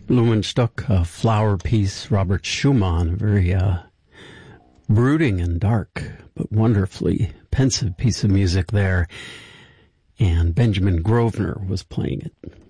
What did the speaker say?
Blumenstock, a flower piece, Robert Schumann, a very brooding and dark, but wonderfully pensive piece of music there. And Benjamin Grosvenor was playing it.